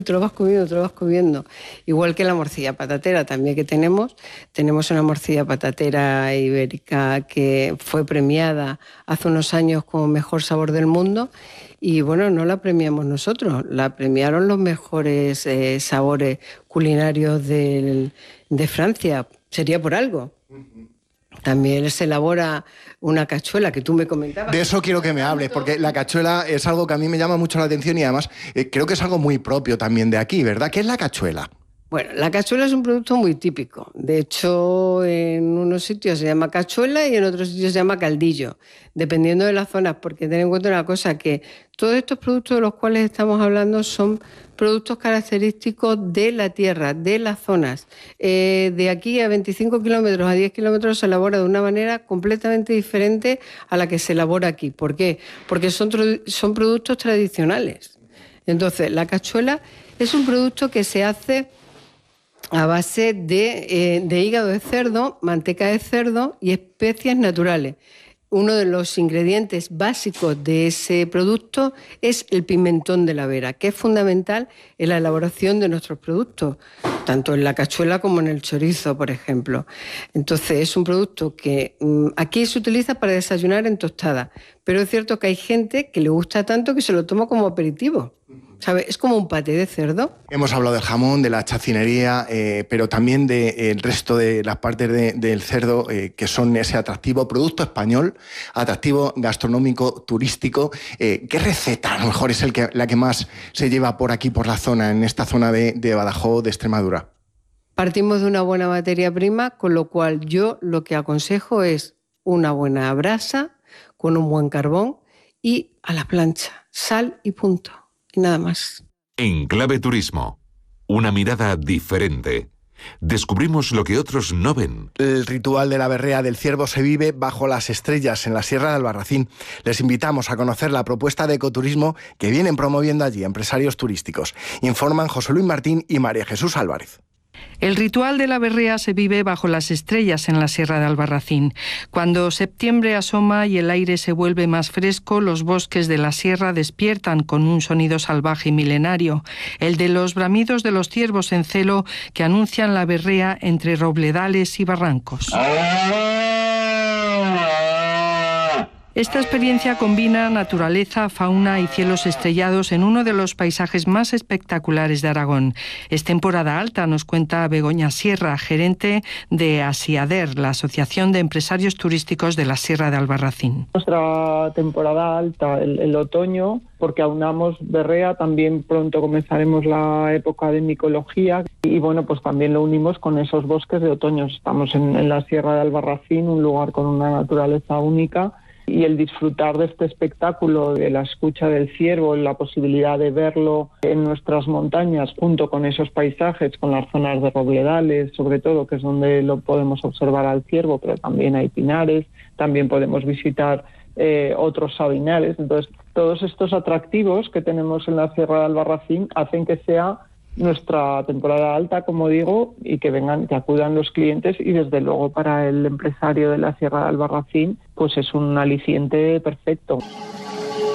Te lo vas comiendo. Igual que la morcilla patatera también que tenemos una morcilla patatera ibérica que fue premiada hace unos años como mejor sabor del mundo y bueno, no la premiamos nosotros, la premiaron los mejores sabores culinarios de Francia, sería por algo. También se elabora una cachuela que tú me comentabas. De eso quiero que me hables, porque la cachuela es algo que a mí me llama mucho la atención y además creo que es algo muy propio también de aquí, ¿verdad? ¿Qué es la cachuela? Bueno, la cachuela es un producto muy típico. De hecho, en unos sitios se llama cachuela y en otros sitios se llama caldillo, dependiendo de las zonas, porque ten en cuenta una cosa, que todos estos productos de los cuales estamos hablando son productos característicos de la tierra, de las zonas. De aquí a 25 kilómetros, a 10 kilómetros se elabora de una manera completamente diferente a la que se elabora aquí. ¿Por qué? Porque son productos tradicionales. Entonces, la cachuela es un producto que se hace a base de hígado de cerdo, manteca de cerdo y especias naturales. Uno de los ingredientes básicos de ese producto es el pimentón de la Vera, que es fundamental en la elaboración de nuestros productos, tanto en la cachuela como en el chorizo, por ejemplo. Entonces, es un producto que aquí se utiliza para desayunar en tostada, pero es cierto que hay gente que le gusta tanto que se lo toma como aperitivo. ¿Sabe? Es como un paté de cerdo. Hemos hablado del jamón, de la chacinería, pero también del resto de las partes del cerdo que son ese atractivo producto español, atractivo gastronómico, turístico. ¿Qué receta a lo mejor es la que más se lleva por aquí, por la zona, en esta zona de Badajoz, de Extremadura? Partimos de una buena materia prima, con lo cual yo lo que aconsejo es una buena brasa con un buen carbón y a la plancha, sal y punto. Y nada más. En Clave Turismo, una mirada diferente. Descubrimos lo que otros no ven. El ritual de la berrea del ciervo se vive bajo las estrellas en la Sierra de Albarracín. Les invitamos a conocer la propuesta de ecoturismo que vienen promoviendo allí empresarios turísticos. Informan José Luis Martín y María Jesús Álvarez. El ritual de la berrea se vive bajo las estrellas en la Sierra de Albarracín. Cuando septiembre asoma y el aire se vuelve más fresco, los bosques de la sierra despiertan con un sonido salvaje y milenario, el de los bramidos de los ciervos en celo que anuncian la berrea entre robledales y barrancos. Esta experiencia combina naturaleza, fauna y cielos estrellados en uno de los paisajes más espectaculares de Aragón. Es temporada alta, nos cuenta Begoña Sierra, gerente de Asiader, la Asociación de Empresarios Turísticos de la Sierra de Albarracín. Nuestra temporada alta, el otoño, porque aunamos berrea, también pronto comenzaremos la época de micología y bueno, pues también lo unimos con esos bosques de otoño. Estamos en la Sierra de Albarracín, un lugar con una naturaleza única. Y el disfrutar de este espectáculo, de la escucha del ciervo, la posibilidad de verlo en nuestras montañas junto con esos paisajes, con las zonas de robledales, sobre todo, que es donde lo podemos observar al ciervo, pero también hay pinares, también podemos visitar otros sabinales. Entonces, todos estos atractivos que tenemos en la Sierra de Albarracín hacen que sea nuestra temporada alta, como digo, y que acudan los clientes y desde luego para el empresario de la Sierra de Albarracín pues es un aliciente perfecto.